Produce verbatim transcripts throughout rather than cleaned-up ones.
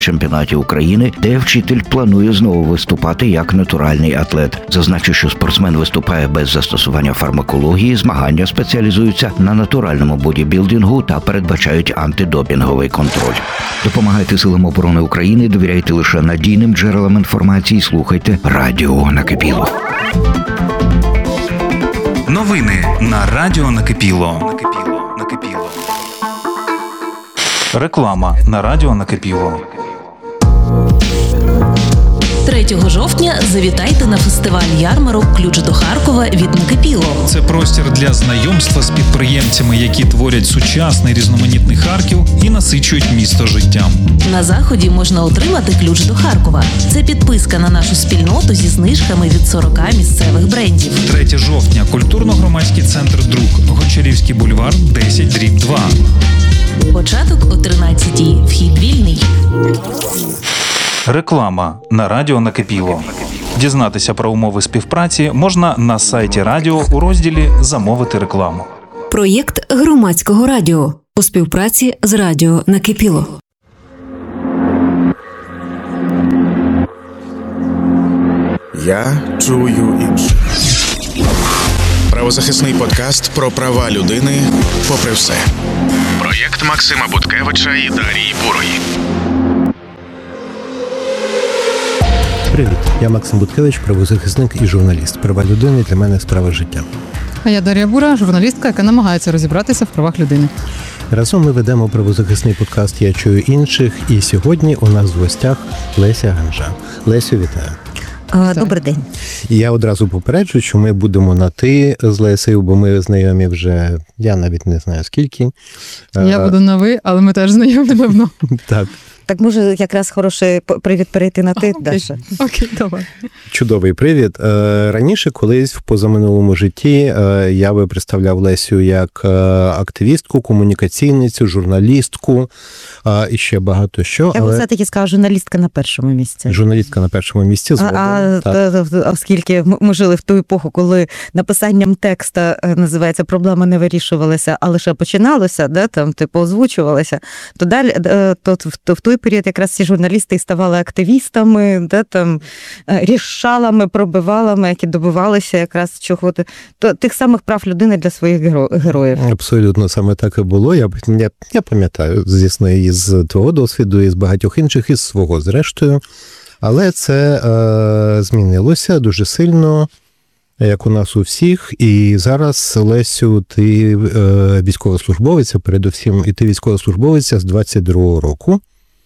чемпіонаті України, де вчитель планує знову виступати як натуральний атлет. Зазначу, що спортсмен виступає без застосування фармакології, змагання спеціалізуються на натуральному бодібілдингу та передбачають антидопінговий контроль. Допомагайте Силам оборони України, довіряйте лише надійним джерелам інформації, слухайте Радіо Накипіло. Новини на Радіо Накипіло. Накипіло. Накипіло. Реклама на Радіо Накипіло. третього жовтня завітайте на фестиваль-ярмарок «Ключ до Харкова» від Накипіло. Це простір для знайомства з підприємцями, які творять сучасний різноманітний Харків і насичують місто життям. На заході можна отримати ключ до Харкова. Це підписка на нашу спільноту зі знижками від сорок місцевих брендів. третього жовтня. Культурно-громадський центр «Друк». Гончарівський бульвар, десять дріб два. Початок о тринадцятій. Вхід вільний. Реклама на Радіо Накипіло. Дізнатися про умови співпраці можна на сайті радіо у розділі «Замовити рекламу». Проєкт громадського радіо у співпраці з Радіо Накипіло. Я чую інше. Правозахисний подкаст про права людини попри все. Проєкт Максима Буткевича і Дарії Бурої. Привіт, я Максим Буткевич, правозахисник і журналіст. Права людини для мене справа життя. А я Дар'я Бура, журналістка, яка намагається розібратися в правах людини. Разом ми ведемо правозахисний подкаст «Я чую інших», і сьогодні у нас в гостях Леся Ганжа. Лесю, вітаю. Добрий день. І я одразу попереджу, що ми будемо на «ти» з Лесею, бо ми знайомі вже, я навіть не знаю скільки. Я буду на «ви», але ми теж знайомі давно. Так. Так може якраз хороший привід перейти на «ти», Даша? Окей, давай. Чудовий привід. Раніше, колись в позаминулому житті, я би представляв Лесю як активістку, комунікаційницю, журналістку і ще багато що. Я б все-таки сказала, журналістка на першому місці. Журналістка на першому місці. Згодом, а, а оскільки ми жили в ту епоху, коли написанням текста, називається, проблема не вирішувалася, а лише починалося, да, там, типу, озвучувалася, то далі, то, то в той період якраз ці журналісти і ставали активістами, да, там, рішалами, пробивалами, які добивалися якраз чого-то, тих самих прав людини для своїх героїв. Абсолютно, саме так і було. Я, я, я пам'ятаю, звісно, із твого досвіду, і з багатьох інших, із свого, зрештою. Але це е, змінилося дуже сильно, як у нас у всіх. І зараз, Лесю, ти е, військовослужбовиця, передусім, і ти військовослужбовиця з двадцять другого року.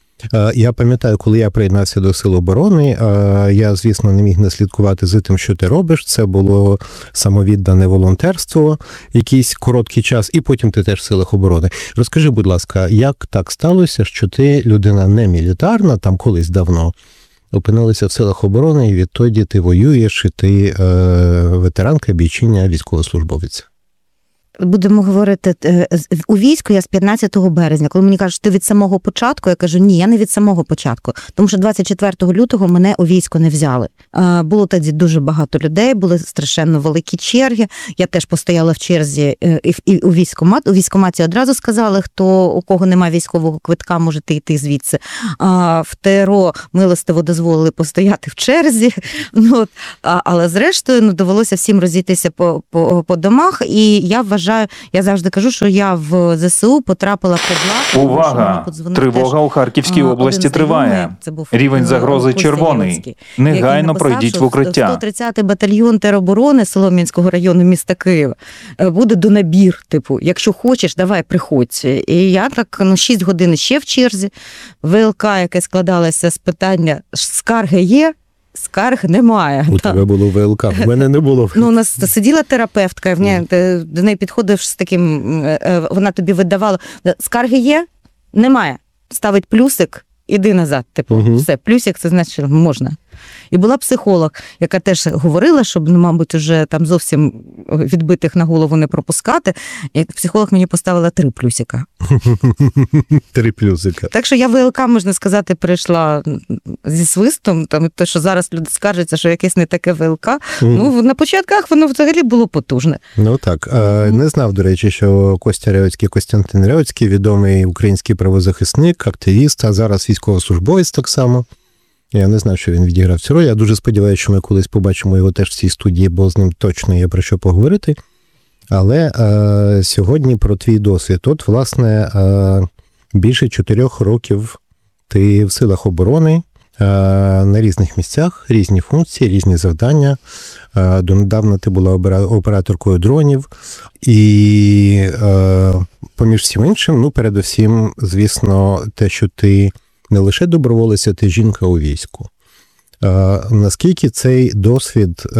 Я пам'ятаю, коли я приєднався до Сил оборони, я, звісно, не міг не слідкувати за тим, що ти робиш. Це було самовіддане волонтерство, якийсь короткий час, і потім ти теж в Силах оборони. Розкажи, будь ласка, як так сталося, що ти, людина не мілітарна, там колись давно, опинилася в Силах оборони, і відтоді ти воюєш, і ти е, ветеранка, бійчиня, військовослужбовиця? Будемо говорити, у війську я з п'ятнадцятого березня. Коли мені кажуть, ти від самого початку, я кажу, ні, я не від самого початку. Тому що двадцять четвертого лютого мене у військо не взяли. Було тоді дуже багато людей, були страшенно великі черги. Я теж постояла в черзі і у військкомат. У військкоматі одразу сказали, хто, у кого немає військового квитка, можете йти звідси. В ТРО милостиво дозволили постояти в черзі. Ну, але зрештою, ну, довелося всім розійтися по, по, по домах. І я вважаю, Я завжди кажу, що я в ЗСУ потрапила під лапу. Увага! Тривога у Харківській області триває. Рівень загрози червоний. Негайно пройдіть в укриття. сто тридцятий батальйон тероборони Солом'янського району міста Києва буде до набір, типу, якщо хочеш, давай, приходь. І я так, ну, шість годин ще в черзі. ВЛК, яке складалося з питання, скарги є? Скарг немає. У тебе було ВЛК, в мене не було. Ну, у нас сиділа терапевтка, в неї, до неї підходив з таким, вона тобі видавала, скарги є? Немає. Ставить плюсик, іди назад. Типу, угу. Все, плюсик, це значить, можна. І була психолог, яка теж говорила, щоб, ну, мабуть, вже там зовсім відбитих на голову не пропускати. І психолог мені поставила три плюсика. Три плюсика. Так що я в ВЛК, можна сказати, прийшла зі свистом, там, те, що зараз люди скаржаться, що якесь не таке ВЛК. Mm. Ну, на початках воно взагалі було потужне. Ну так, не знав, до речі, що Костя Реоцький, Костянтин Реоцький, відомий український правозахисник, активіст, а зараз військовослужбовець так само. Я не знав, що він відіграв цю роль. Я дуже сподіваюся, що ми колись побачимо його теж в цій студії, бо з ним точно є про що поговорити. Але е, сьогодні про твій досвід. От, власне, е, більше чотирьох років ти в силах оборони, е, на різних місцях, різні функції, різні завдання. Е, донедавна ти була операторкою дронів. І е, поміж всім іншим, ну, передусім, звісно, те, що ти не лише доброволиця, ти жінка у війську. А, наскільки цей досвід е,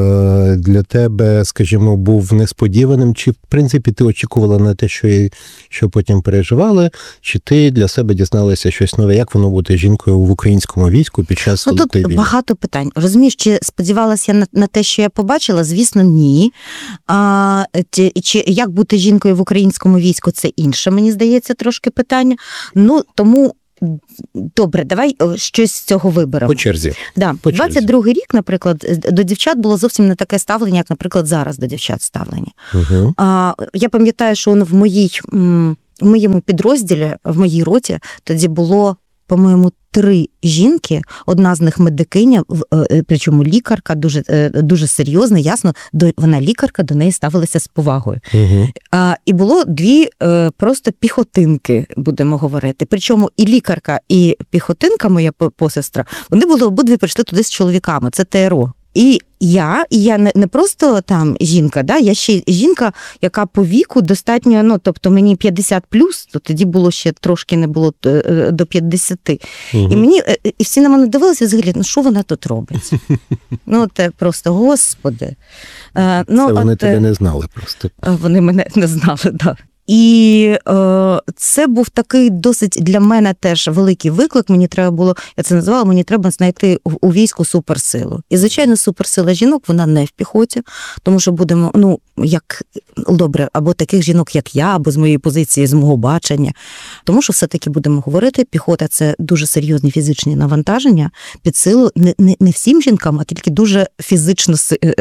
для тебе, скажімо, був несподіваним? Чи, в принципі, ти очікувала на те, що, що потім переживали? Чи ти для себе дізналася щось нове? Як воно бути жінкою в українському війську під час ну, тут війни? Багато питань. Розумієш, чи сподівалася я на, на те, що я побачила? Звісно, ні. А, чи, чи як бути жінкою в українському війську? Це інше, мені здається, трошки питання. Ну, тому... Добре, давай щось з цього виберемо. По черзі. Да. По черзі. двадцять другий рік, наприклад, до дівчат було зовсім не таке ставлення, як, наприклад, зараз до дівчат ставлення. Угу. А, я пам'ятаю, що в, моїй, в моєму підрозділі, в моїй роті, тоді було, по-моєму, три жінки, одна з них медикиня, причому лікарка, дуже, дуже серйозна, ясно, вона лікарка, до неї ставилися з повагою. Угу. А, і було дві просто піхотинки, будемо говорити. Причому і лікарка, і піхотинка, моя посестра, вони були обидві прийшли туди з чоловіками, це ТРО. І я, і я не, не просто там жінка, да, я ще жінка, яка по віку достатньо, ну, тобто мені п'ятдесят плюс, то тоді було ще трошки не було до п'ятдесяти. Угу. І мені, і всі на мене дивилися взагалі, ну, що вона тут робить? Ну, це просто, господи. Це ну, вони от, тебе не знали просто. Вони мене не знали, так. Да. І е, це був такий досить для мене теж великий виклик. Мені треба було, я це називала, мені треба знайти у, у війську суперсилу. І, звичайно, суперсила жінок, вона не в піхоті, тому що будемо, ну, як, добре, або таких жінок, як я, або з моєї позиції, з мого бачення. Тому що все-таки будемо говорити, піхота – це дуже серйозні фізичні навантаження під силу не, не, не всім жінкам, а тільки дуже фізично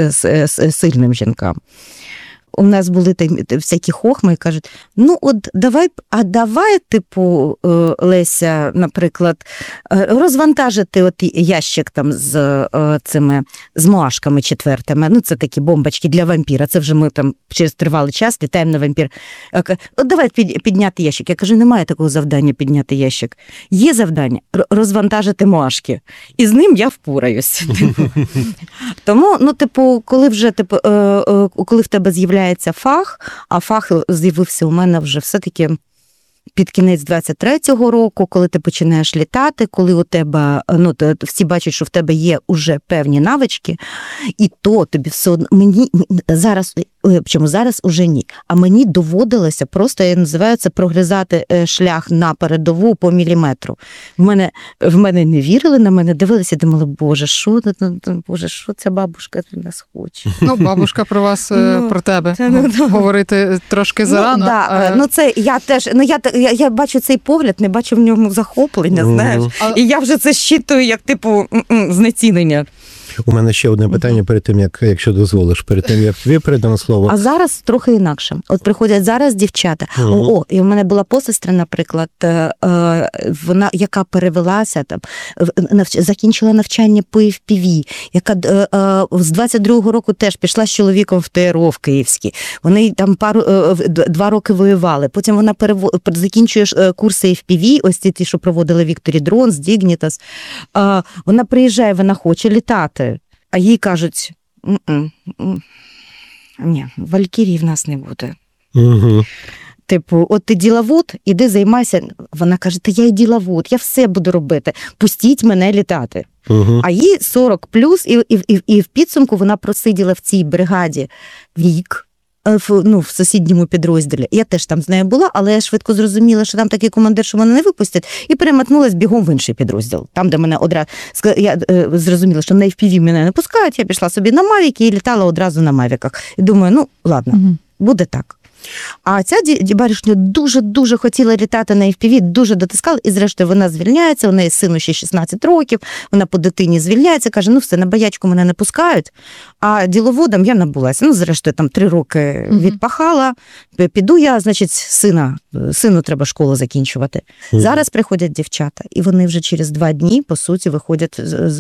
сильним жінкам. У нас були всякі хохми і кажуть, ну от давай, а давай, типу, Леся, наприклад, розвантажити от ящик там з цими, з моашками четвертими, ну це такі бомбочки для вампіра, це вже ми там через тривалий час літаємо на вампір. От давай підняти ящик. Я кажу, немає такого завдання підняти ящик. Є завдання розвантажити моашки. І з ним я впораюсь. Тому, ну, типу, коли вже, типу, коли в тебе з'являється фах, а фах з'явився у мене вже все-таки під кінець двадцять третього року, коли ти починаєш літати, коли у тебе, ну, всі бачать, що в тебе є уже певні навички, і то тобі все одно, мені зараз, чому зараз уже ні, а мені доводилося просто, я називаю це, прогризати шлях на передову по міліметру. В мене, в мене не вірили, на мене дивилися, думали, боже, що, боже, що ця бабушка від нас хоче? Ну, бабушка про вас, ну, про тебе це, ну, говорити трошки зарано. Ну, да, а... ну це я теж, ну я Я, я бачу цей погляд, не бачу в ньому захоплення, знаєш. А... І я вже це щитую як, типу, знецінення. У мене ще одне питання перед тим, як, якщо дозволиш, перед тим, як тобі передам слово. А зараз трохи інакше. От приходять зараз дівчата. Угу. О, о, і в мене була посестра, наприклад, вона, яка перевелася, там, закінчила навчання по еф пі ві, яка з двадцять другого року теж пішла з чоловіком в ТРО в Київській. Вони там пару, два роки воювали. Потім вона перев... закінчує курси еф пі ві, ось ті, що проводили Вікторі Дронс, Дігнітас. Вона приїжджає, вона хоче літати. А їй кажуть, ні, валькірії в нас не буде. Угу. Типу, от ти діловод, іди займайся. Вона каже, та я і діловод, я все буду робити, пустіть мене літати. Угу. А їй сорок плюс, і, і, і, і в підсумку вона просиділа в цій бригаді рік. в, ну, в сусідньому підрозділі. Я теж там з нею була, але я швидко зрозуміла, що там такий командир, що мене не випустять, і переметнулась бігом в інший підрозділ. Там, де мене одразу... Я е, зрозуміла, що на еф пі ві мене не пускають, я пішла собі на Мавіки і літала одразу на Мавіках. І думаю, ну, ладно, угу. буде так. А ця баришня дуже-дуже хотіла літати на еф пі ві, дуже дотискала, і зрештою вона звільняється, у неї сину ще шістнадцять років, вона по дитині звільняється, каже, ну все, на боячку мене не пускають, а діловодом я набулася. Ну, зрештою, там три роки відпахала, піду я, значить, сина, сину треба школу закінчувати. Зараз приходять дівчата, і вони вже через два дні, по суті, виходять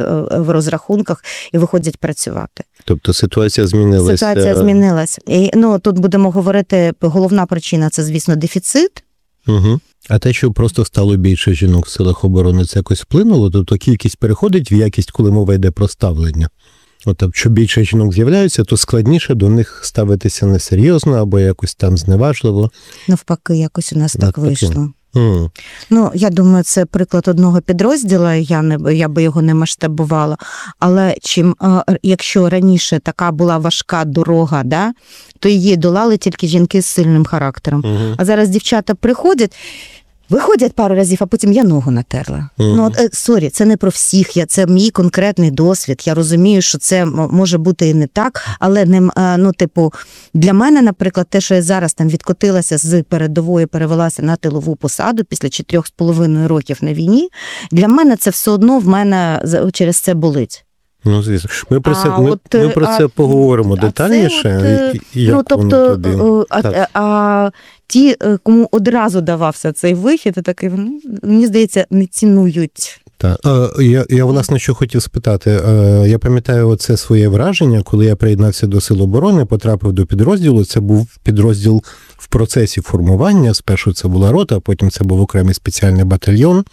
в розрахунках і виходять працювати. Тобто ситуація змінилася. Ситуація змінилася. І, ну, тут будемо говорити, головна причина – це, звісно, дефіцит. Угу. А те, що просто стало більше жінок в силах оборони, це якось вплинуло? Тобто кількість переходить в якість, коли мова йде про ставлення? От, якщо більше жінок з'являються, то складніше до них ставитися несерйозно або якось там зневажливо. Навпаки, якось у нас так Навпаки. вийшло. Mm. Ну, я думаю, це приклад одного підрозділу, я, не, я би його не масштабувала, але чим, якщо раніше така була важка дорога, да, то її долали тільки жінки з сильним характером. Mm-hmm. А зараз дівчата приходять, виходять пару разів, а потім я ногу натерла. Mm-hmm. Ну, от, сорі, це не про всіх, я, це мій конкретний досвід. Я розумію, що це може бути і не так, але не, ну, типу, для мене, наприклад, те, що я зараз там відкотилася з передової, перевелася на тилову посаду після чотирьох з половиною років на війні, для мене це все одно в мене через це болить. Ну, звісно. Ми про це, а ми, от, ми про це а, поговоримо детальніше. От, як ну, тобто, туди. А, а, а ті, кому одразу давався цей вихід, такий, мені здається, не цінують. Так. Я, я, власне, що хотів спитати. Я пам'ятаю оце своє враження, коли я приєднався до Сил оборони, потрапив до підрозділу. Це був підрозділ в процесі формування. Спершу це була рота, а потім це був окремий спеціальний батальйон.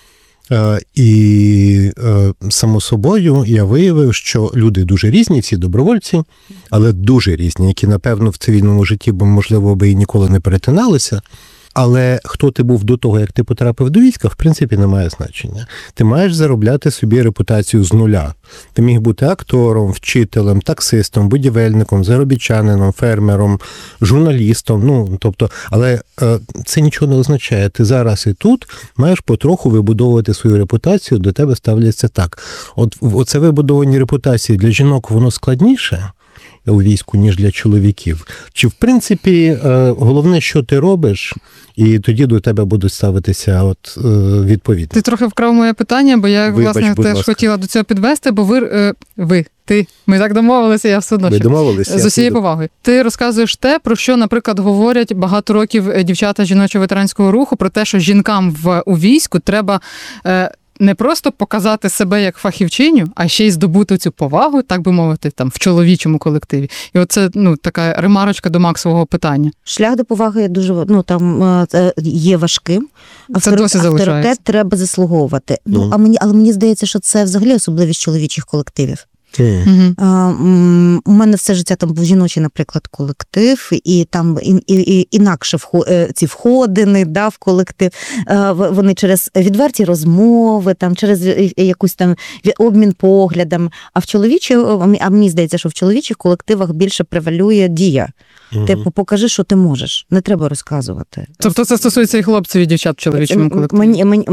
І, само собою, я виявив, що люди дуже різні, всі добровольці, але дуже різні, які, напевно, в цивільному житті, бо, можливо, би і ніколи не перетиналися. Але хто ти був до того, як ти потрапив до війська, в принципі, не має значення. Ти маєш заробляти собі репутацію з нуля. Ти міг бути актором, вчителем, таксистом, будівельником, заробітчанином, фермером, журналістом. Ну, тобто, але е, це нічого не означає. Ти зараз і тут маєш потроху вибудовувати свою репутацію, до тебе ставляться так. От оце вибудовані репутації для жінок, воно складніше у війську, ніж для чоловіків. Чи, в принципі, головне, що ти робиш, і тоді до тебе будуть ставитися от, відповідно. Ти трохи вкрав моє питання, бо я, Вибач, власне, теж ласка. хотіла до цього підвести, бо ви, ви, ти, ми так домовилися, я все одно Ви домовилися? з усією повагою. Ти розказуєш те, про що, наприклад, говорять багато років дівчата жіночого ветеранського руху, про те, що жінкам в, у війську треба е, не просто показати себе як фахівчиню, а ще й здобути цю повагу, так би мовити, там в чоловічому колективі. І оце, ну, така ремарочка до Максового питання. Шлях до поваги дуже, ну, там є важким. Це досі залишається. Авторитет треба заслуговувати. Ну. Ну, а мені, але мені здається, що це взагалі особливість чоловічих колективів. Mm. Угу. А, м, у мене все життя там був жіночий, наприклад, колектив, і там і, і, і, інакше вход, ці входини, да, в колектив, а, вони через відверті розмови, там, через якусь там обмін поглядом. А в чоловічих, а мені здається, що в чоловічих колективах більше превалює дія. Mm-hmm. Типу, покажи, що ти можеш. Не треба розказувати. Тобто це стосується і хлопців, і дівчат в чоловічому колективі? Мені, мені,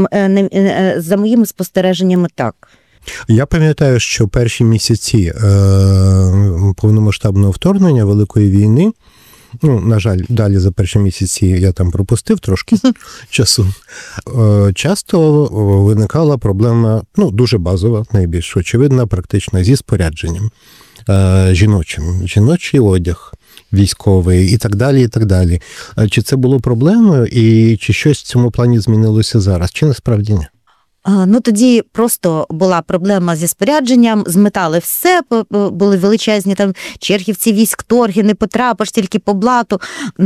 за моїми спостереженнями, так. Я пам'ятаю, що перші місяці е, повномасштабного вторгнення, Великої війни, ну, на жаль, далі за перші місяці я там пропустив трошки часу, е, часто виникала проблема, ну, дуже базова, найбільш очевидна, практично, зі спорядженням е, жіночим. Жіночий одяг військовий і так далі, і так далі. Чи це було проблемою і чи щось в цьому плані змінилося зараз, чи насправді ні? Ну, тоді просто була проблема зі спорядженням, зметали все, були величезні там чергівці, військторги, не потрапиш тільки по блату.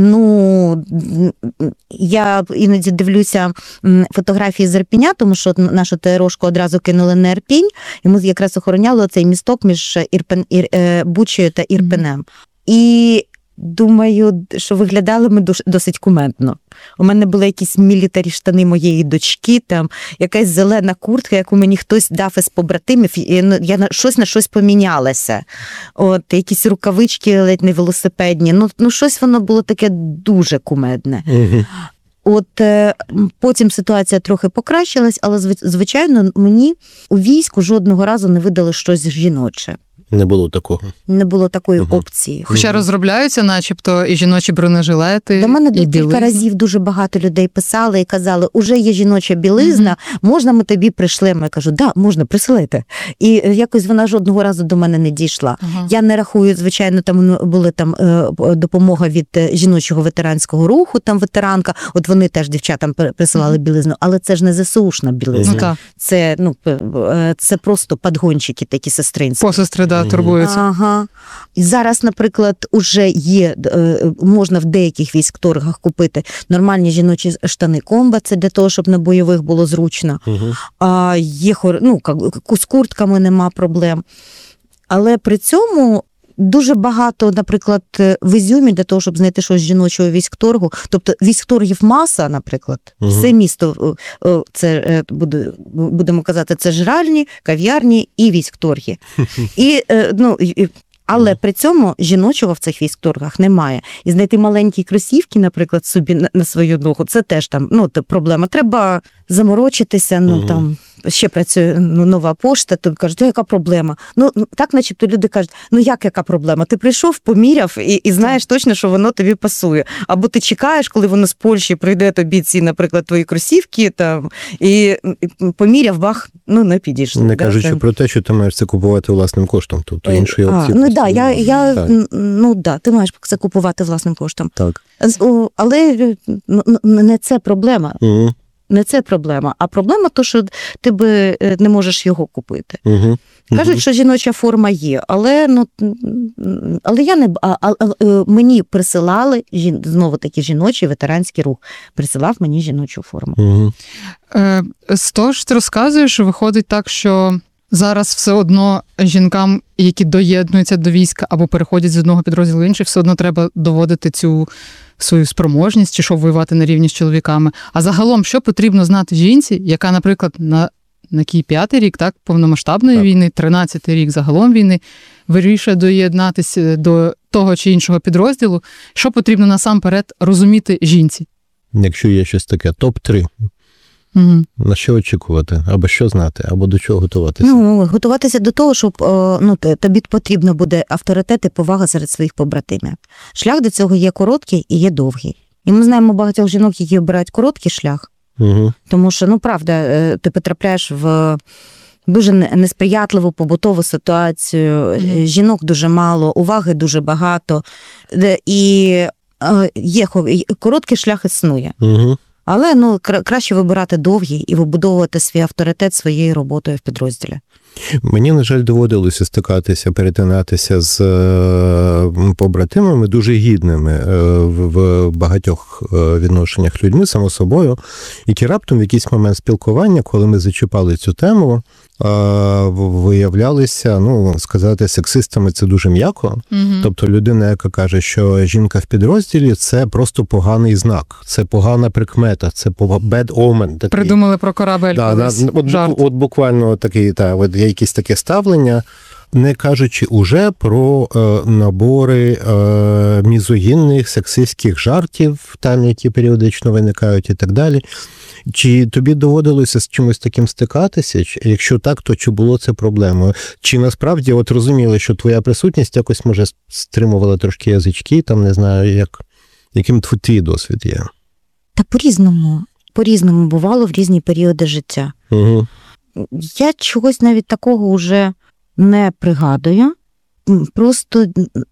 Ну, я іноді дивлюся фотографії з Ірпеня, тому що нашу ТРОшку одразу кинули на Ірпінь, і ми якраз охороняли цей місток між Ірпен, Ір, Бучею та Ірпенем. І думаю, що виглядали ми дос- досить кумедно. У мене були якісь мілітарі штани моєї дочки, там якась зелена куртка, яку мені хтось дав із побратимів, і ну, я на щось на щось помінялася. От, якісь рукавички ледь не велосипедні. Ну, ну щось воно було таке дуже кумедне. Угу. От е, потім ситуація трохи покращилась, але зв- звичайно мені у війську жодного разу не видали щось жіноче. Не було такого. Не було такої Мгм. опції. Хоча розробляються, начебто, і жіночі бронежилети, До мене і кілька білизна. разів дуже багато людей писали і казали, уже є жіноча білизна, можна ми тобі пришлемо? Я кажу, да, можна, присилайте. І якось вона жодного разу до мене не дійшла. Ага. Я не рахую, звичайно, там були там е, допомога від е, жіночого ветеранського руху, там ветеранка, от вони теж дівчатам при- присилали білизну, але це ж не ЗСУшна білизна. Ну так, Це, ну, п- е, це просто подгончики такі сестринські. посестри, да, Мгм. турбуються. Ага. І зараз, наприклад, уже є, е, можна в деяких військторгах купити нормальні жіночі штани комба, це для того, щоб на бойових було зручно. Угу. А є хор- ну, как- з куртками нема проблем. Але при цьому дуже багато, наприклад, в Ізюмі для того, щоб знайти щось з жіночого військторгу, тобто військторгів маса, наприклад, Мгм. все місто, е, е, це е, буде, будемо казати, це жральні, кав'ярні і військторги. І, е, ну, і- і- але при цьому жіночого в цих військторгах немає. І знайти маленькі кросівки, наприклад, собі на, на свою ногу, це теж там, ну, то проблема. Треба заморочитися, ну, Мгм. там, ще працює ну, нова пошта, то кажуть, «О, яка проблема? Ну, ну, так начебто люди кажуть, ну як яка проблема? Ти прийшов, поміряв і, і знаєш точно, що воно тобі пасує. Або ти чекаєш, коли воно з Польщі прийде тобі ці, наприклад, твої кросівки, там, і, і поміряв, бах, ну не підійшли. Не да, кажучи це- про те, що ти маєш це купувати власним коштом, тобто Ой, іншої а, опції. ну просто да, я, немає. я Так. н- ну да, ти маєш це купувати власним коштом. Так. З- о, Але ну, ну, не це проблема. Угу. Не це проблема, а проблема то, що ти би е, не можеш його купити. Угу. Кажуть, що жіноча форма є, але ну м, але я не б- а, а, а, е, мені присилали жін, знову таки жіночий ветеранський рух. Присилав мені жіночу форму. Угу. Е, з того ж ти розказуєш, виходить так, що зараз все одно жінкам, які доєднуються до війська або переходять з одного підрозділу в інший, все одно треба доводити цю свою спроможність, чи що воювати на рівні з чоловіками. А загалом, що потрібно знати жінці, яка, наприклад, на, на який п'ятий рік, так, повномасштабної Так. війни, тринадцятий рік загалом війни, вирішує доєднатися до того чи іншого підрозділу, що потрібно насамперед розуміти жінці? Якщо є щось таке, топ три, Угу. на що очікувати, або що знати, або до чого готуватися. Ну, готуватися до того, щоб о, ну, т- тобі потрібно буде авторитет і повага серед своїх побратимів. Шлях до цього є короткий і є довгий. І ми знаємо багатьох жінок, які обирають короткий шлях, Угу. тому що, ну, правда, е, ти потрапляєш в дуже не- несприятливу побутову ситуацію, е, Мгм. жінок дуже мало, уваги дуже багато, Де- і е, є хо- і короткий шлях існує. Угу. Але ну, кра- краще вибирати довгий і вибудовувати свій авторитет своєю роботою в підрозділі. Мені, на жаль, доводилося стикатися, перетинатися з е, побратимами дуже гідними е, в, в багатьох е, відношеннях людьми, само собою, які раптом в якийсь момент спілкування, коли ми зачіпали цю тему, е, в- виявлялися, ну, сказати, сексистами це дуже м'яко. Угу. Тобто людина, яка каже, що жінка в підрозділі, це просто поганий знак, це погана прикмета, це пога- bad omen. Такий. Придумали про корабель Да, колись. да, от, Жарт. от буквально такий, та, от є якісь таке ставлення, не кажучи уже про е, набори е, мізогінних, сексистських жартів, там, які періодично виникають і так далі. Чи тобі доводилося з чимось таким стикатися? Чи, якщо так, то чи було це проблемою? Чи насправді от розуміли, що твоя присутність якось, може, стримувала трошки язички, там, не знаю, як, яким тв- твій досвід є? Та по-різному. По-різному бувало в різні періоди життя. Угу. Я чогось навіть такого вже не пригадую. М, Просто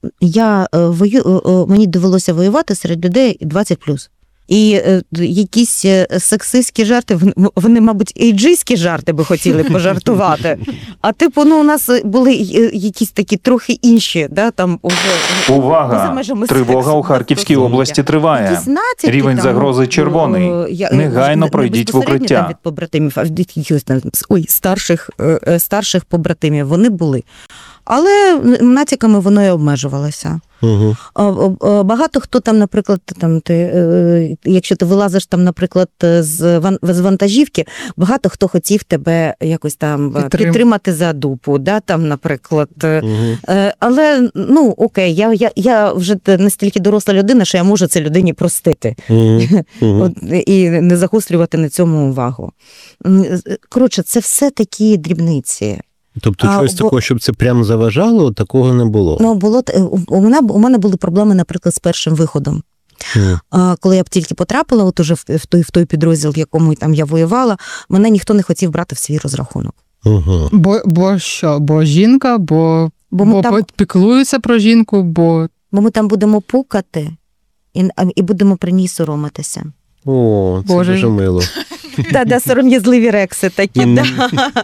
я е, вою... е, е, мені довелося воювати серед людей двадцять плюс. І е, якісь е, сексистські жарти, вони- вони, мабуть, ейджистські жарти би хотіли пожартувати. А типу, ну, у нас були е, якісь такі трохи інші, да, там уже поза Увага! межами Тривога сексу, у Харківській безпосередньо. області триває. Якісь натяки, Рівень там, загрози е, червоний. е, я- Негайно не- пройдіть не в безпосередньо укриття. там від побратимів, а від якихось там, ой, старших, е, е, старших побратимів. Вони були. Але натяками воно і обмежувалося. Угу. Багато хто там, наприклад, там ти, якщо ти вилазиш там, наприклад, з ван- з вантажівки, багато хто хотів тебе якось там Підтрим. підтримати за дупу, да, там, наприклад. Угу. Е, Але, ну, окей, я, я, я вже настільки доросла людина, що я можу це людині простити. Угу. От, і не загострювати на цьому увагу. М, Коротше, це все такі дрібниці. Тобто А, щось бо- такого, щоб це прямо заважало, такого не було. Ну, було, т- у, у, мене, у мене були проблеми, наприклад, з першим виходом. Мгм. А, коли я б тільки потрапила, от уже в, в, той, в той підрозділ, в якому там я воювала, мене ніхто не хотів брати в свій розрахунок. Угу. Бо, бо що? Бо жінка, бо, Бо бо, ми там- піклуються про жінку, бо Бо ми там будемо пукати і, а- і будемо при ній соромитися. О, це Боже. дуже мило. Та, да, сором'язливі рекси такі, Мгм. да.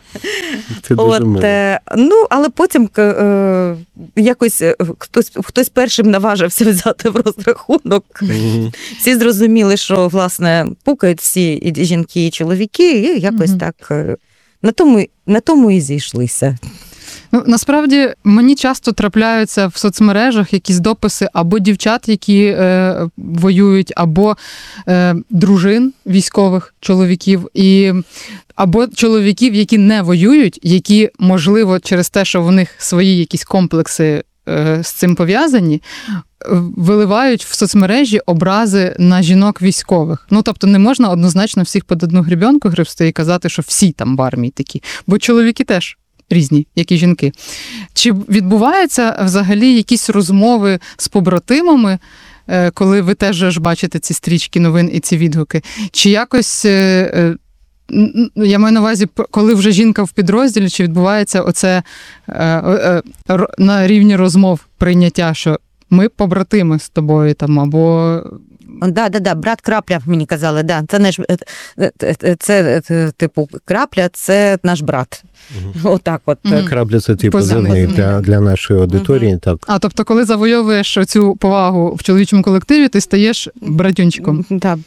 Це дуже От, мило. е, ну, але потім е, якось е, хтось, хтось першим наважився взяти в розрахунок. Мгм. Всі зрозуміли, що, власне, пукають всі і жінки, і чоловіки, і якось Мгм. так е, на тому, на тому і зійшлися. ну, насправді мені часто трапляються в соцмережах якісь дописи або дівчат, які е, воюють, або е, дружин військових чоловіків, і або чоловіків, які не воюють, які, можливо, через те, що в них свої якісь комплекси е, з цим пов'язані, е, виливають в соцмережі образи на жінок військових. Ну, тобто не можна однозначно всіх під одну гребінку гребсти і казати, що всі там в армії такі, бо чоловіки теж різні, як і жінки. Чи відбуваються взагалі якісь розмови з побратимами, е, коли ви теж ж бачите ці стрічки новин і ці відгуки? Чи якось, е, е, н- н- я маю на увазі, п- коли вже жінка в підрозділі, чи відбувається оце е, е, р- на рівні розмов прийняття, що ми побратими з тобою там, або Да, да, да, брат Крапля, мені казали, да. Це не ж е, е, е, це, е, типу, Крапля, це наш брат. Отак от. Мгм. Крабля це типу Позивний. позивний для, для нашої аудиторії, так. А, тобто, коли завойовуєш цю повагу в чоловічому колективі, ти стаєш братюнчиком. Да.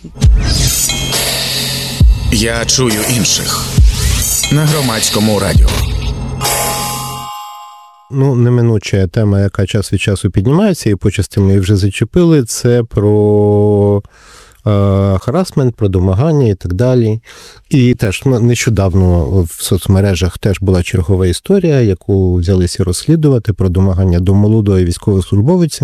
Я чую інших на громадському радіо. Ну, неминуча тема, яка час від часу піднімається, і почасти ми її вже зачепили, це про е, харасмент, про домагання і так далі. І теж ну, нещодавно в соцмережах теж була чергова історія, яку взялися розслідувати про домагання до молодої військовослужбовиці.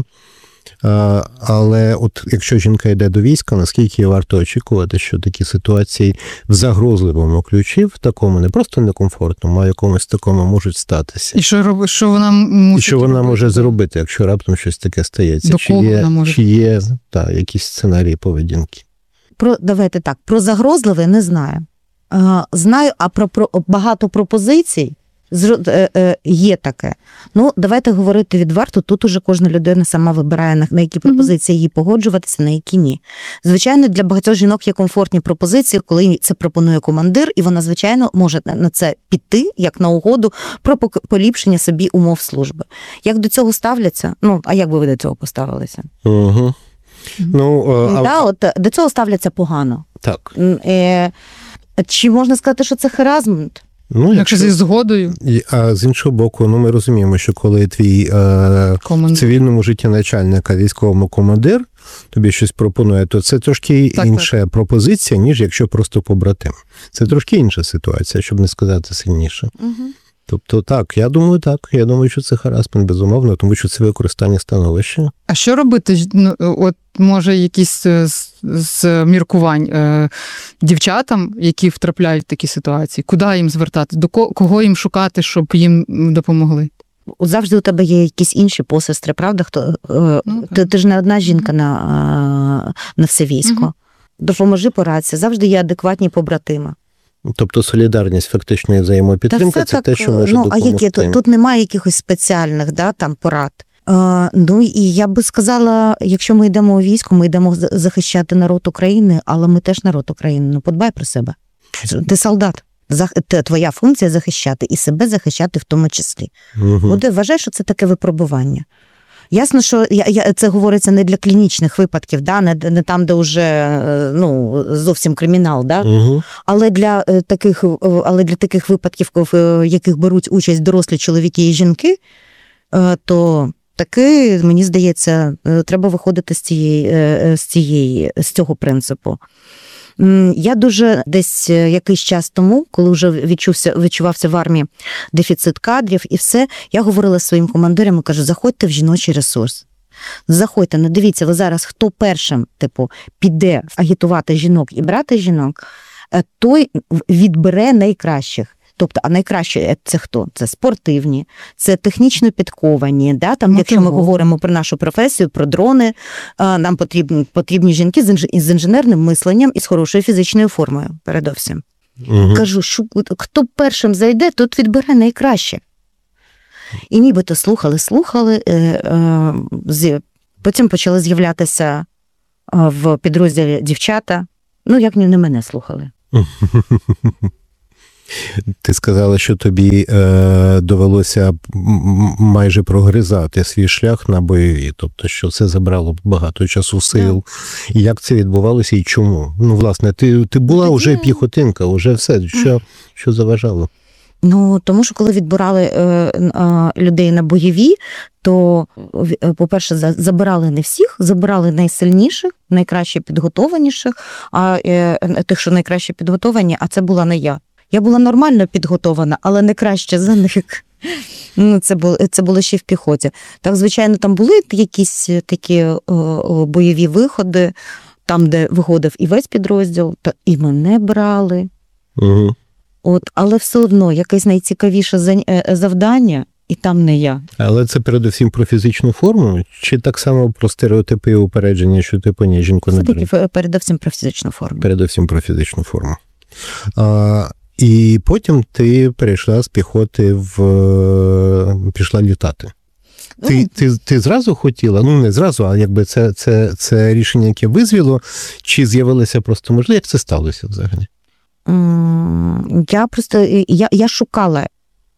Е, але от якщо жінка йде до війська, наскільки варто очікувати, що такі ситуації в загрозливому ключі, в такому не просто некомфортному, а якомусь такому можуть статися. І що робить, що вона І мусить що вона робити? може зробити, якщо раптом щось таке стається? До чи кого є, вона може? чи є та, якісь сценарії поведінки? Про, давайте так, про загрозливе не знаю. Е, знаю, а про, про багато пропозицій зро- е, е, є таке. Ну, давайте говорити відверто, тут уже кожна людина сама вибирає, на, на які пропозиції їй погоджуватися, на які ні. Звичайно, для багатьох жінок є комфортні пропозиції, коли це пропонує командир, і вона, звичайно, може на- на це піти, як на угоду, про пок- поліпшення собі умов служби. Як до цього ставляться? Ну, а як би ви до цього поставилися? Угу. Ну, а, Да, от, е, до цього ставляться погано. так. М, Е, чи можна сказати, що це харазмент? Ну, Якщо зі згодою І- А з іншого боку, ну ми розуміємо, що коли твій е, в команд... цивільному житті начальника, військовому командир тобі щось пропонує, то це трошки Так, інша пропозиція, ніж якщо просто побратим. Це трошки інша ситуація, щоб не сказати сильніше. Угу. Тобто так, я думаю, так. Я думаю, що це харасмент, безумовно, тому що це використання становища. А що робити? ж- Ну, от може якісь е, з, з міркувань е, дівчатам, які втрапляють в такі ситуації? Куди їм звертати? До ко- кого їм шукати, щоб їм допомогли? Завжди у тебе є якісь інші посестри, правда? Хто, е, Ну, ти, ти ж не одна жінка на, е, на все військо. Мгм. Допоможи, порадься. Завжди є адекватні побратими. Тобто солідарність, фактичної взаємопідтримка, це те, що може ну, допомогти. а які? Тут, тут немає якихось спеціальних да, там, порад. Е, ну і я би сказала, якщо ми йдемо у військо, ми йдемо за- захищати народ України, але ми теж народ України. Ну, подбай про себе. Ти солдат. Зах- те- Твоя функція захищати і себе захищати в тому числі. Угу. От вважаю, що це таке випробування. Ясно, що я, я, це говориться не для клінічних випадків, да? не, не там, де вже е, ну, зовсім кримінал, да? Угу. але, для, е, таких, е, але для таких випадків, в е, яких беруть участь дорослі чоловіки і жінки, е, то таки, мені здається, треба виходити з цієї, з цієї, з цього принципу. Я дуже десь якийсь час тому, коли вже відчувся, відчувався в армії дефіцит кадрів і все, я говорила своїм командирам і кажу, заходьте в жіночий ресурс. Заходьте, не дивіться, ви зараз хто першим, типу, піде агітувати жінок і брати жінок, той відбере найкращих. Тобто, а найкраще це хто? Це спортивні, це технічно підковані. Да? Там, ну, якщо ми говоримо про нашу професію, про дрони, нам потрібні, потрібні жінки з, інж... з інженерним мисленням і з хорошою фізичною формою, передовсім. Угу. Кажу, що хто першим зайде, тот відбере найкраще. І нібито слухали, слухали, е, е, з... потім почали з'являтися в підрозділі дівчата. Ну, як не мене слухали. Ти сказала, що тобі е, довелося майже прогризати свій шлях на бойові, тобто, що це забрало багато часу, сил. І як це відбувалося і чому? Ну, власне, ти, ти була Тоді... вже піхотинка, вже все. Що, що заважало? Ну, тому що коли відбирали е, е, людей на бойові, то, по-перше, забирали не всіх, забирали найсильніших, найкраще підготованіших, а е, тих, що найкраще підготовані, а це була не я. Я була нормально підготована, але не краще за них. Ну, це було, це було ще в піхоті. Так, звичайно, там були якісь такі о, о, бойові виходи, там, де виходив і весь підрозділ, то і мене брали. Угу. От, але все одно, якесь найцікавіше завдання, і там не я. Але це передусім про фізичну форму? Чи так само про стереотипи і упередження, що типу ні, жінку не беруть? Передусім про фізичну форму. Передусім про фізичну форму. А, і потім ти перейшла з піхоти в... пішла літати. Ти, ну, ти, ти зразу хотіла, ну не зразу, а якби це, це, це рішення, яке визвіло, чи з'явилося просто можливо, як це сталося взагалі? Я просто, я, я шукала,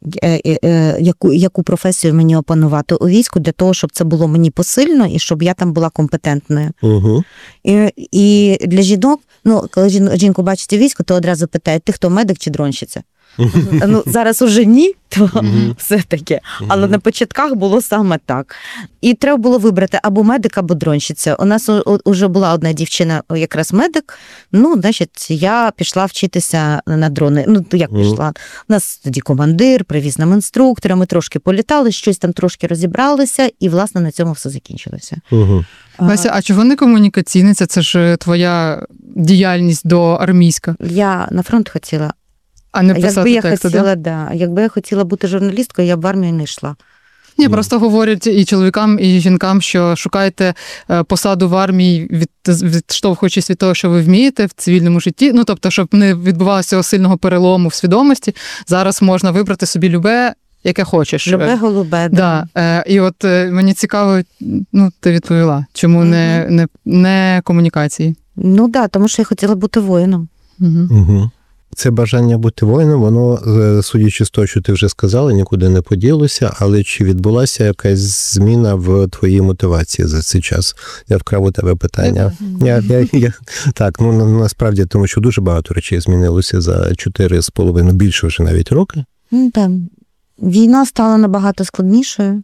яку, яку професію мені опанувати у війську, для того, щоб це було мені посильно і щоб я там була компетентною. Угу. І, і для жінок, ну, коли жінку бачить у війську, то одразу питають, ти хто, медик чи дронщиця? Ну, зараз уже ні, то mm-hmm. все таке. Але mm-hmm. на початках було саме так. І треба було вибрати або медик, або дронщиця. У нас вже була одна дівчина, якраз медик. Ну, значить, я пішла вчитися на дрони. Ну, як mm-hmm. пішла? У нас тоді командир, привіз нам інструктора, ми трошки політали, щось там трошки розібралися, і, власне, на цьому все закінчилося. Mm-hmm. Леся, а чого не комунікаційниця? Це ж твоя діяльність доармійська. Я на фронт хотіла. А не писати якби я тексти, хотіла, да? Да. Якби я хотіла бути журналісткою, я б в армію не йшла. Ні, mm. просто говорять і чоловікам, і жінкам, що шукайте посаду в армії, від, відштовхуючись від того, що ви вмієте в цивільному житті. Ну, тобто, щоб не відбувалося сильного перелому в свідомості, зараз можна вибрати собі любе, яке хочеш. Любе голубе, да. да. І от мені цікаво, ну, ти відповіла, чому mm-hmm. не, не, не комунікації? Ну, так, да, тому що я хотіла бути воїном. Угу. Mm-hmm. Це бажання бути воїном, воно, судячи з того, що ти вже сказала, нікуди не поділося, але чи відбулася якась зміна в твоїй мотивації за цей час? Я вкрав у тебе питання. Я, я, я, так, ну насправді, тому що дуже багато речей змінилося за чотири з половиною, більше вже навіть роки. Ну, так. Війна стала набагато складнішою.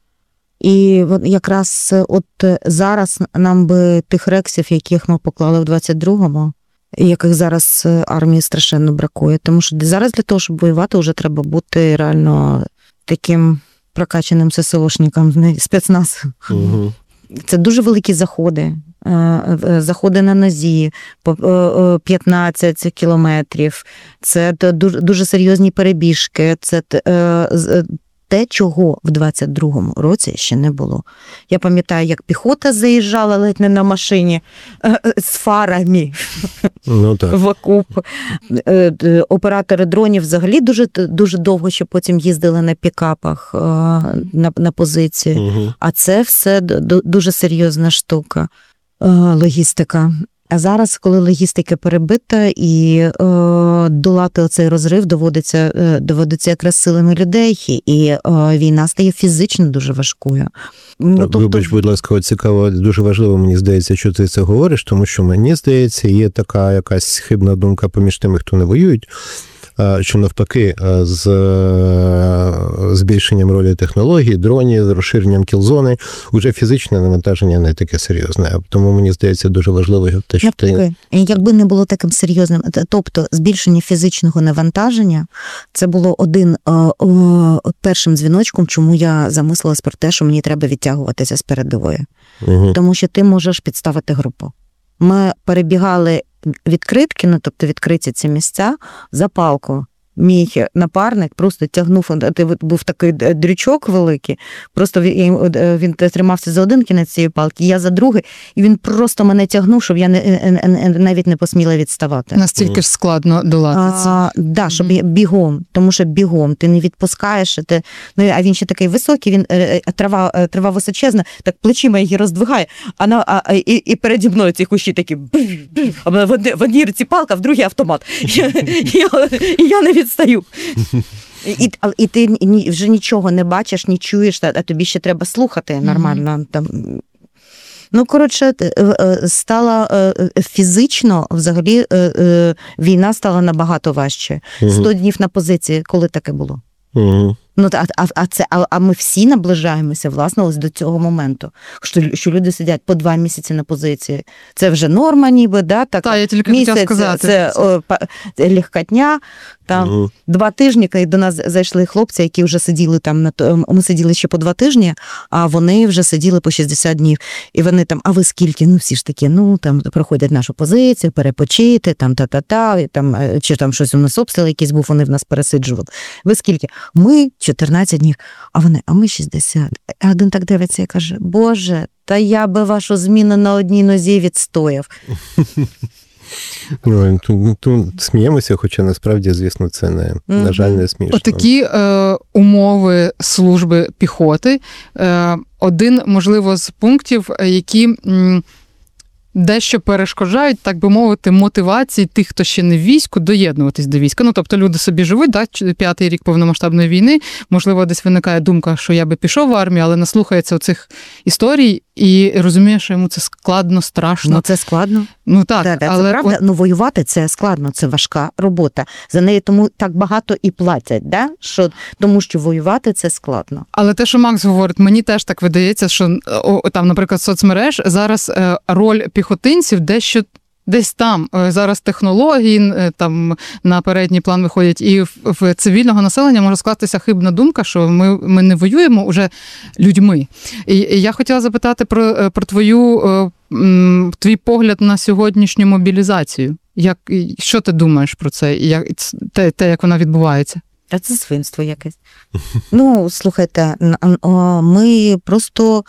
І от якраз от зараз нам би тих рексів, яких ми поклали в двадцять другому, яких зараз армії страшенно бракує. Тому що зараз для того, щоб воювати, вже треба бути реально таким прокачаним ССОшником, спецназ. Угу. Це дуже великі заходи. Заходи на нозі по п'ятнадцять кілометрів. Це дуже серйозні перебіжки. Це те, чого в двадцять другому році ще не було. Я пам'ятаю, як піхота заїжджала ледь не на машині з фарами ну, так. в окоп. Оператори дронів взагалі дуже, дуже довго ще потім їздили на пікапах на, на позиції. Угу. А це все дуже серйозна штука. Логістика. А зараз, коли логістика перебита і е, долати оцей розрив доводиться, е, доводиться якраз силами людей, і е, війна стає фізично дуже важкою. Так, тобто... Вибач, будь ласка, от цікаво, дуже важливо, мені здається, що ти це говориш, тому що, мені здається, є така якась хибна думка поміж тими, хто не воюють, що навпаки, з збільшенням ролі технологій, дронів, розширенням кілзони, уже фізичне навантаження не таке серйозне. Тому мені здається дуже важливо те, що ти... Якби не було таким серйозним, тобто збільшення фізичного навантаження, це було один о, о, першим дзвіночком, чому я замислилась про те, що мені треба відтягуватися з передової. Угу. Тому що ти можеш підставити групу. Ми перебігали відкритки, ну тобто відкриті ці місця, за палку. Мій напарник просто тягнув, був такий дрючок великий, просто він, він тримався за один кінець цієї палки, я за другий, і він просто мене тягнув, щоб я не, навіть не посміла відставати. Настільки ж складно долати це. Так, да, щоб бігом, тому що бігом, ти не відпускаєш, ти, ну, а він ще такий високий, він, трава, трава височезна, так плечима її роздвигає, а, на, а і, і переді мною ці кущі такі, а в одній руці палка, в другій автомат. І я не відстаю. І, і ти вже нічого не бачиш, не чуєш, а тобі ще треба слухати нормально. Mm-hmm. Там. Ну, коротше, стала фізично, взагалі, війна стала набагато важче. Mm-hmm. сто днів на позиції, коли таке було? Mm-hmm. Ну, а, а, це, а, а ми всі наближаємося, власне, ось до цього моменту, що, що люди сидять по два місяці на позиції. Це вже норма ніби, да? Так, Та, я тільки місяць, хотіла сказати. Це, це, це легкотня, там угу. два тижні, і до нас зайшли хлопці, які вже сиділи там, на ми сиділи ще по два тижні, а вони вже сиділи по шістдесят днів. І вони там, а ви скільки? Ну, всі ж такі, ну, там, проходять нашу позицію, перепочити, там, та-та-та, і, там, чи там щось у нас обстріл якийсь був, вони в нас пересиджували. Ви скільки? Ми чотирнадцять днів, а вони, а ми шістдесят. А один так дивиться і каже, Боже, та я би вашу зміну на одній нозі відстояв. Ну, тут, тут сміємося, хоча насправді, звісно, це не, mm-hmm. на жаль, не смішно. Отакі е, умови служби піхоти. Е, один, можливо, з пунктів, які м, дещо перешкоджають, так би мовити, мотивації тих, хто ще не в війську, доєднуватись до війська. Ну, тобто люди собі живуть, да, п'ятий рік повномасштабної війни, можливо, десь виникає думка, що я би пішов в армію, але наслухається оцих історій і розуміє, що йому це складно, страшно. Ну, це складно. Ну, так. Да, да, але... Це правда, ну, воювати це складно, це важка робота. За неї тому так багато і платять, да? Що, тому що воювати це складно. Але те, що Макс говорить, мені теж так видається, що о, там, наприклад, соцмереж, зараз е, роль піхотинців дещо десь там. Зараз технології там на передній план виходять, і в, в цивільного населення може скластися хибна думка, що ми, ми не воюємо уже людьми. І, і я хотіла запитати про, про твою, твій погляд на сьогоднішню мобілізацію. Як, що ти думаєш про це? Як, те, те, як вона відбувається? Та це свинство якесь. Ну, слухайте, ми просто...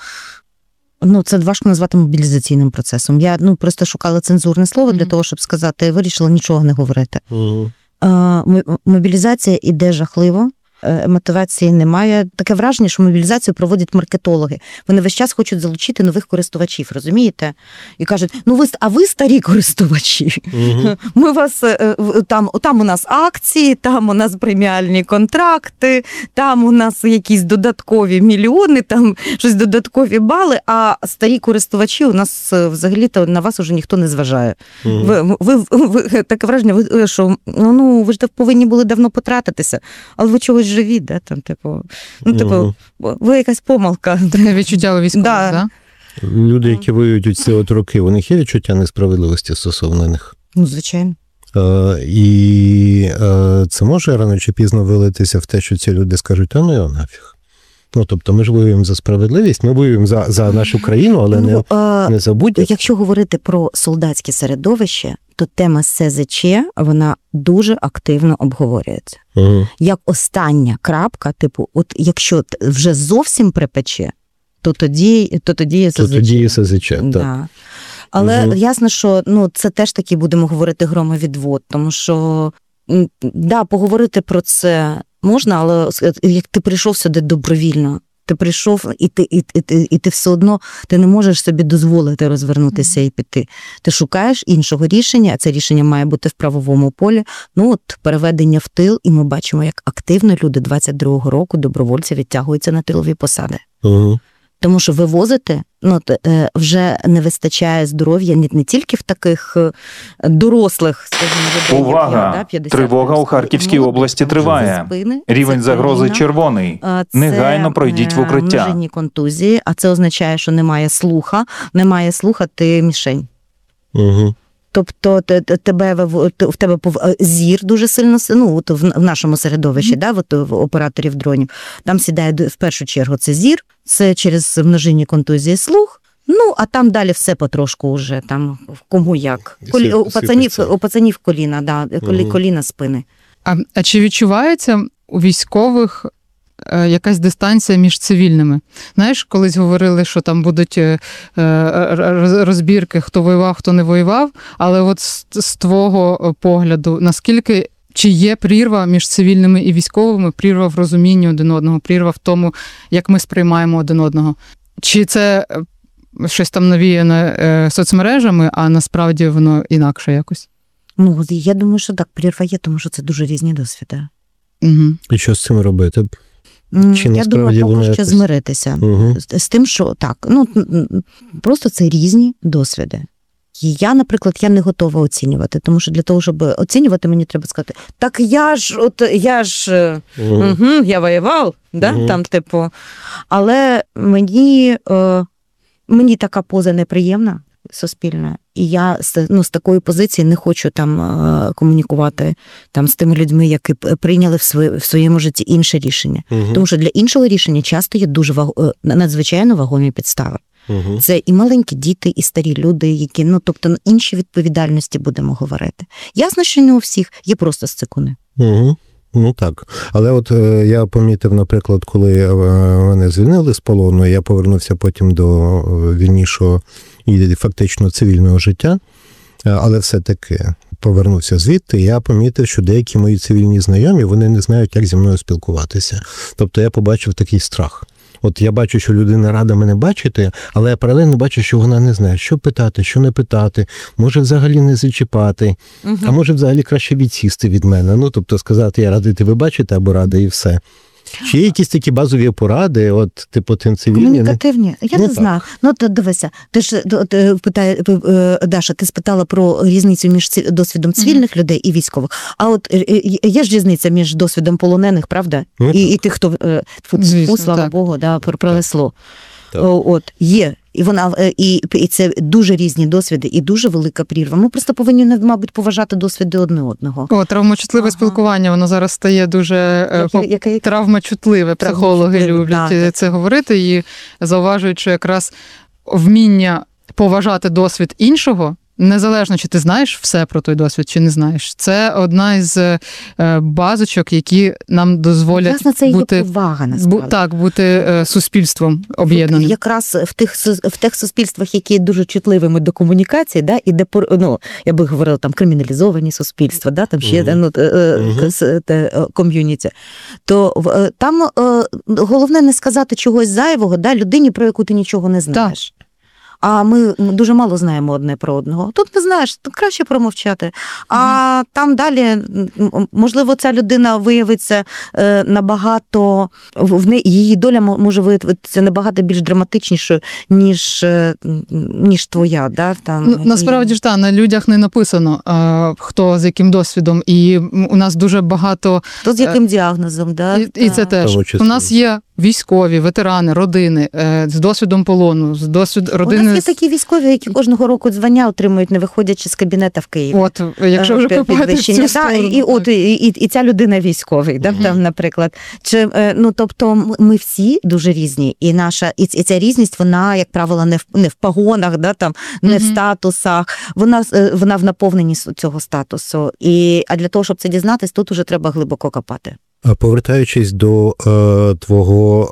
Ну, це важко назвати мобілізаційним процесом. Я ну, просто шукала цензурне слово mm-hmm. для того, щоб сказати, вирішила нічого не говорити. Mm-hmm. Е, мобілізація іде жахливо, е, мотивації немає. Таке враження, що мобілізацію проводять маркетологи. Вони весь час хочуть залучити нових користувачів, розумієте? І кажуть, ну ви, а ви старі користувачі. Mm-hmm. Ми вас, е, там, там у нас акції, там у нас преміальні контракти, там у нас якісь додаткові мільйони, там щось додаткові бали, а старі користувачі у нас взагалі-то на вас уже ніхто не зважає. Mm-hmm. Ви, ви, ви, ви, таке враження, ви, що ну, ви ж повинні були давно потратитися, але ви чогось живі, да? Там, типу, ну, типу, mm-hmm. ви якась помилка. Таке відчуття у військових, да. да? Люди, які воюють у ці от роки, у них є відчуття несправедливості стосовно них? Ну, звичайно. Е, і е, це може рано чи пізно вилитися в те, що ці люди скажуть, та ну його нафіг. Ну, тобто ми ж воюємо за справедливість, ми воюємо за, за нашу країну, але ну, не, не забудьте. Якщо говорити про солдатське середовище, то тема ес зет че, вона дуже активно обговорюється. Угу. Як остання крапка, типу, от якщо вже зовсім припече, то тоді, то тоді ес зет че. То тоді ес зет че, так. Да. Але угу. ясно, що ну, це теж таки, будемо говорити, громовідвод, тому що, да, поговорити про це можна, але як ти прийшов сюди добровільно, ти прийшов, і ти, і, і, і ти все одно ти не можеш собі дозволити розвернутися mm-hmm. і піти. Ти шукаєш іншого рішення, а це рішення має бути в правовому полі. Ну от переведення в тил, і ми бачимо, як активно люди двадцять другого року добровольці відтягуються на тилові посади. Mm-hmm. Тому що вивозити ну, е, вже не вистачає здоров'я не, не тільки в таких е, дорослих, скажімо, людей, як Увага! я, да, п'ятдесят Тривога у плюс, Харківській молодих, області тому що триває. за спини, Рівень це загрози коліна, червоний. е, це, Негайно пройдіть в е, укриття. множинні контузії, а це означає, що немає слуха, немає слуха, ти мішень. Угу. Тобто те- те- тебе в те- в тебе пов- зір дуже сильно с- ну, от в, в нашому середовищі, да, от в операторів дронів. Там сідає д- в першу чергу це зір, це через множинні контузії слух. Ну, а там далі все потрошку вже там кому як. Колі, Сип- у пацанів, сипеться. у пацанів коліна, да, колі, Мгм. коліна спини. А, а чи відчувається у військових е, якась дистанція між цивільними? Знаєш, колись говорили, що там будуть е, е, роз- розбірки, хто воював, хто не воював, але от з, з твого е, погляду, наскільки чи є прірва між цивільними і військовими, прірва в розумінні один одного, прірва в тому, як ми сприймаємо один одного? Чи це е, щось там навіяне е, соцмережами, а насправді воно інакше якось? Ну, я думаю, що так, прірва є, тому що це дуже різні досвіди. Угу. І що з цим робити? М, Чи я насправді думаю, воно поки що якось- змиритися. Угу. з, з тим, що так, ну м, м, просто це різні досвіди. І я, наприклад, я не готова оцінювати, тому що для того, щоб оцінювати, мені треба сказати, так я ж, от я ж, е, угу, я воював, да, Мгм. там, типу. Але мені, е, мені така поза неприємна, суспільна, і я з, ну, з такої позиції не хочу там е, комунікувати там, з тими людьми, які п- прийняли в, своє, в своєму житті інше рішення. Тому що для іншого рішення часто є дуже ваг... е, надзвичайно вагомі підстави. Угу. Це і маленькі діти, і старі люди, які, ну, тобто, на інші відповідальності будемо говорити. Ясно, що не у всіх, є просто сцикуни. Угу. Ну так. Але от е, я помітив, наприклад, коли е, мене звільнили з полону, я повернувся потім до е, вільнішого і фактично цивільного життя, е, але все-таки повернувся звідти, і я помітив, що деякі мої цивільні знайомі, вони не знають, як зі мною спілкуватися. Тобто я побачив такий страх. От я бачу, що людина рада мене бачити, але я паралельно бачу, що вона не знає, що питати, що не питати, може взагалі не зачіпати, Угу. а може взагалі краще відсісти від мене. Ну, тобто сказати, я радий тебе бачити, або радий і все. Чи є якісь такі базові поради, от, типу, тим цивільним? Комунікативні. Я Ну, не так. знаю. Ну, то дивися, ти ж от, е, питає, е, Даша, ти спитала про різницю між ці- досвідом цивільних людей і військових. А от е, е, є ж різниця між досвідом полонених, правда? Ну, І, і тих, хто, е, фу, Звісно, фу, слава так. Богу, да, про- пронесло. Так. О, От, є. І вона е, і, і це дуже різні досвіди, і дуже велика прірва. Ми просто повинні, мабуть, поважати досвіди одне одного. О, травмочутливе Ага. спілкування, воно зараз стає дуже е, Яке- поп- яке- травмочутливе. Психологи Травмочутливе, люблять да, е, так. це говорити і зауважують, що якраз вміння поважати досвід іншого, незалежно чи ти знаєш все про той досвід, чи не знаєш, це одна із е, базочок, які нам дозволять Власне, це і є бути, повага, бу, насправді. так, бути е, суспільством об'єднаним. Якраз в тих сус- в тих суспільствах, які дуже чутливими до комунікації, да, і де пор- ну, я би говорила, там криміналізовані суспільства, да, там ще Мгм. ну, е, е, Мгм. с- те, е, ком'юніті, то в- е, там е, головне не сказати чогось зайвого, да, людині, про яку ти нічого не знаєш. А ми дуже мало знаємо одне про одного. Тут не знаєш, то краще промовчати. А там далі, м, можливо, ця людина виявиться е, набагато, в в неї її доля мо- може виявитися набагато більш драматичнішою, ніж, е, м, ніж твоя. Да? Там, Ну, насправді ж та на людях не написано, а, хто з яким досвідом, і у нас дуже багато То з яким діагнозом, да? І, і це Так. теж. Того числі. У нас є військові, ветерани, родини е, з досвідом полону, з досвід У родини. нас є з- такі військові, які кожного року звання отримують, не виходячи з кабінета в Києві. От, якщо вже Е, копати в підвищення. цю Да, сторону. і, і, от, і, і, і ця людина військовий, да, Мгм. там, наприклад. Чи, е, ну, тобто м- ми всі дуже різні, і наша і, ц- і ця різність, вона, як правило, не в, не в погонах, да, там, не в Мгм. статусах, вона, е, вона в наповненні с- цього статусу. І, а для того, щоб це дізнатись, тут уже треба глибоко копати. А повертаючись до е, твого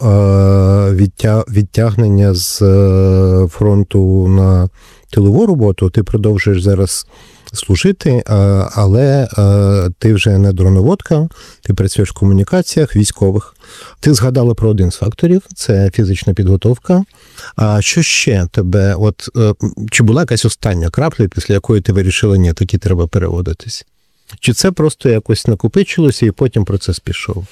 е, відтя, відтягнення з е, фронту на тилову роботу, ти продовжуєш зараз служити, е, але е, ти вже не дроноводка, ти працюєш в комунікаціях військових. Ти згадала про один з факторів – це фізична підготовка. А що ще тебе, от е, чи була якась остання крапля, після якої ти вирішила, ні, таки треба переводитись? Чи це просто якось накопичилося і потім процес пішов?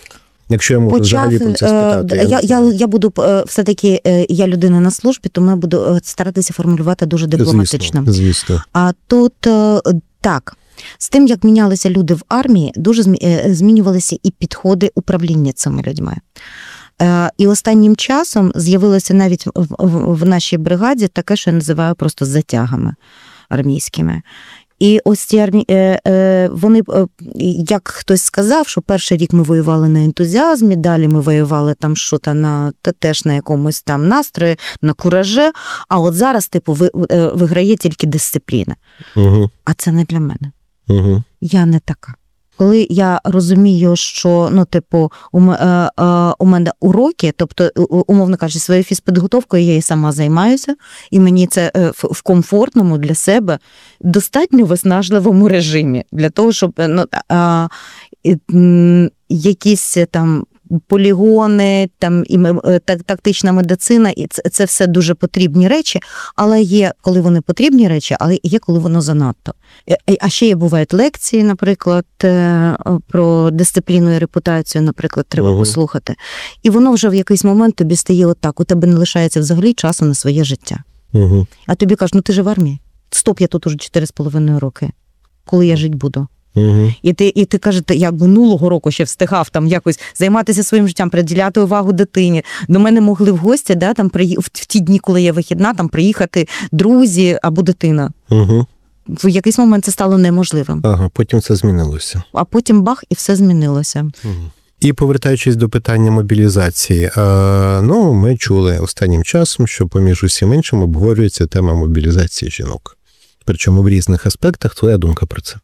Якщо я можу взагалі про це спитати. е, Я, я, я буду е, все-таки, е, я людина на службі, тому я буду е, старатися формулювати дуже дипломатично. Звісно, звісно. А тут е, так, з тим, як мінялися люди в армії, дуже змі- е, змінювалися і підходи управління цими людьми. Е, І останнім часом з'явилося навіть в, в, в нашій бригаді таке, що я називаю просто затягами армійськими. І ось ці армі... е, е, вони, е, як хтось сказав, що перший рік ми воювали на ентузіазмі, далі ми воювали там що-то на те- теж на якомусь там настрої, на кураже, а от зараз, типу, ви, е, виграє тільки дисципліна. Угу, А це не для мене. угу. Я не така. Коли я розумію, що, ну, типу, у, м- е, е, у мене уроки, тобто, у- у- умовно кажучи, своєю фізпідготовкою я і сама займаюся, і мені це е, в, в комфортному для себе, достатньо виснажливому режимі, для того, щоб е, ну, а, і, м, якісь е, там полігони, там і ме- е, так- тактична медицина, і це, це все дуже потрібні речі, але є, коли вони потрібні речі, але є, коли воно занадто. Е, е, А ще є бувають лекції, наприклад, е, про дисципліну і репутацію, наприклад, треба Ага. послухати. І воно вже в якийсь момент тобі стає отак, у тебе не лишається взагалі часу на своє життя. Угу. А тобі кажуть, ну ти ж в армії. Стоп, я тут уже чотири з половиною роки. Коли я жити буду? Угу. І ти, і ти кажеш, я минулого року ще встигав там якось займатися своїм життям, приділяти увагу дитині. До мене могли в гості, да, там, приї... в в ті дні, коли я вихідна, там приїхати друзі або дитина. Угу. В якийсь момент це стало неможливим. Ага, потім це змінилося. А потім бах, і все змінилося. І повертаючись до питання мобілізації, е, ну, ми чули останнім часом, що поміж усім іншим обговорюється тема мобілізації жінок. Причому в різних аспектах. Твоя думка про це?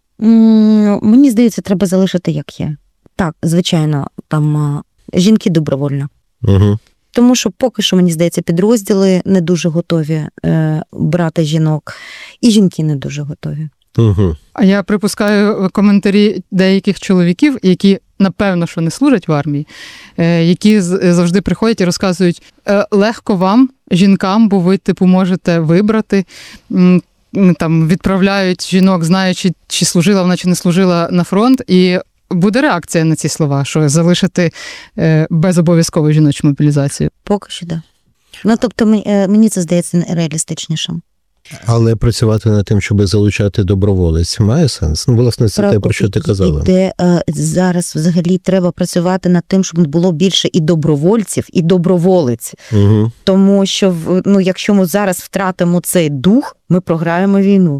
М, Мені здається, треба залишити як є. Так, звичайно, там а, жінки добровольно. Угу. Тому що поки що, мені здається, підрозділи не дуже готові е, брати жінок, і жінки не дуже готові. Угу. А я припускаю коментарі деяких чоловіків, які напевно, що не служать в армії, е, які з- завжди приходять і розказують, е, легко вам, жінкам, бо ви, типу, можете вибрати, м, м, там, відправляють жінок, знаючи, чи служила вона, чи не служила на фронт, і буде реакція на ці слова, що залишити е, безобов'язкову жіночу мобілізацію. Поки що, так. Да. Ну, тобто, мені, е, мені це здається реалістичнішим. Але працювати над тим, щоб залучати доброволець, має сенс? Ну, власне, це те, про що ти казала. Де е, зараз взагалі треба працювати над тим, щоб було більше і добровольців, і доброволець. Угу. Тому що, в- ну, якщо ми зараз втратимо цей дух, ми програємо війну.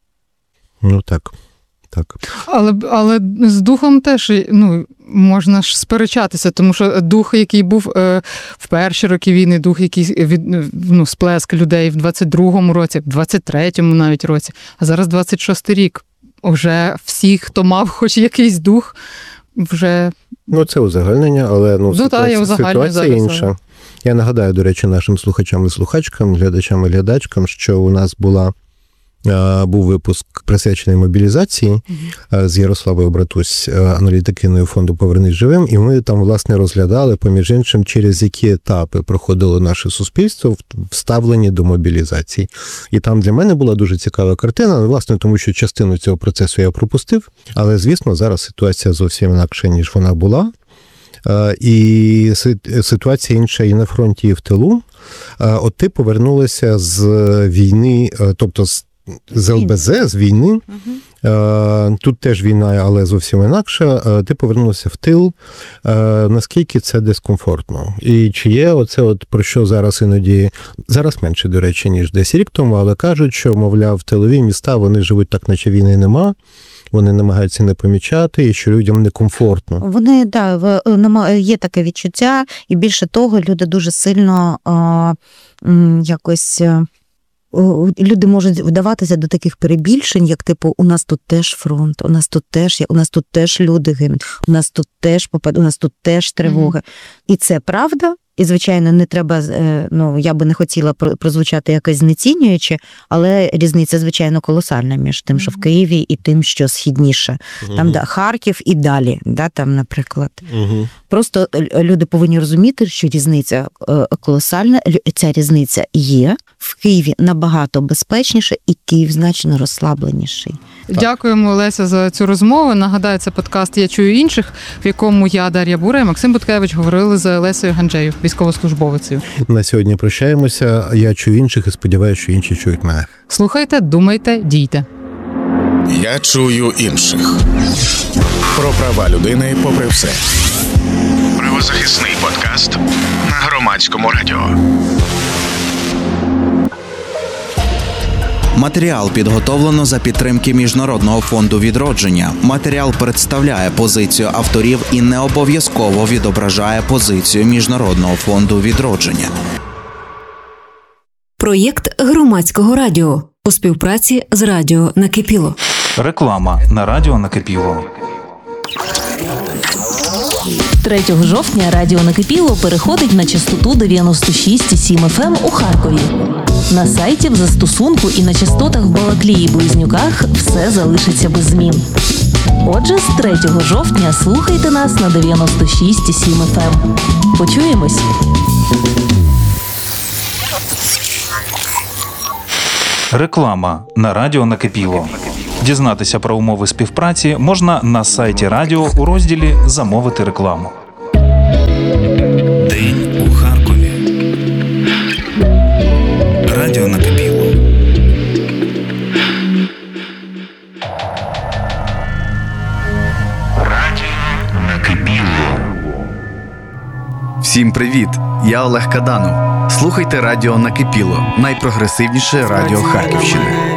Ну, так. Так. Але, але з духом теж, ну, можна ж сперечатися, тому що дух, який був е, в перші роки війни, дух, який від, ну, сплеск людей в двадцять другому році, в двадцять третьому навіть році, а зараз двадцять шостий рік. Уже всі, хто мав хоч якийсь дух, вже... Ну, це узагальнення, але ну, Ну, та, ситуація, я узагальнюю ситуація зараз, інша. але- Я нагадаю, до речі, нашим слухачам і слухачкам, глядачам і глядачкам, що у нас була, е, був випуск присвячений мобілізації е, з Ярославою Братусь, е, аналітикиною фонду «Повернись живим», і ми там, власне, розглядали, поміж іншим, через які етапи проходило наше суспільство в вставлені до мобілізації. І там для мене була дуже цікава картина, власне, тому що частину цього процесу я пропустив, але, звісно, зараз ситуація зовсім інакша, ніж вона була. Е, І си- ситуація інша і на фронті, і в тилу. Е, От ти повернулася з війни, е, тобто з, з ЛБЗ, з війни. Е, Тут теж війна, але зовсім інакша. Е, Ти повернулася в тил. Е, Наскільки це дискомфортно? І чи є оце, от про що зараз іноді, зараз менше, до речі, ніж десь рік тому, але кажуть, що, мовляв, тилові міста, вони живуть так, наче війни нема. Вони намагаються не помічати, і що людям некомфортно. Вони, да, в- нема- є таке відчуття, і більше того, люди дуже сильно а, м, якось. а, о, Люди можуть вдаватися до таких перебільшень, як типу, у нас тут теж фронт, у нас тут теж є, у нас тут теж люди гинуть, у нас тут теж попад, у нас тут теж тривоги. І це правда, І, звичайно, не треба, е, ну, я би не хотіла про- прозвучати якось знецінюючи, але різниця, звичайно, колосальна між тим, що в Києві, і тим, що східніше. Там, да, Харків і далі, да, там, наприклад. Угу. Просто е, люди повинні розуміти, що різниця е, колосальна, Лю- ця різниця є. В Києві набагато безпечніше, і Київ значно розслабленіший. Дякуємо, Леся, за цю розмову. Нагадаю, це подкаст «Я чую інших», в якому я, Дар'я Бура і Максим Буткевич говорили з Лесею Ганджею, військовослужбовицею. На сьогодні прощаємося. Я чую інших і сподіваюся, що інші чують мене. Слухайте, думайте, дійте. Я чую інших. Про права людини попри все. Правозахисний подкаст на Громадському радіо. Матеріал підготовлено за підтримки Міжнародного фонду відродження. Матеріал представляє позицію авторів і не обов'язково відображає позицію Міжнародного фонду відродження. Проєкт Громадського радіо у співпраці з радіо «Накипіло». Реклама на радіо накипіло. третього жовтня радіо «Накипіло» переходить на частоту дев'яносто шість і сім еф ем у Харкові. На сайті, в застосунку і на частотах в Балаклії і Близнюках все залишиться без змін. Отже, з третього жовтня слухайте нас на дев'яносто шість і сім еф ем. Почуємось! Реклама на радіо накипіло. Дізнатися про умови співпраці можна на сайті радіо у розділі «Замовити рекламу». День у Харкові. Радіо накипіло. Радіо накипіло. Всім привіт! Я Олег Каданов. Слухайте радіо Накипіло, найпрогресивніше радіо Харківщини.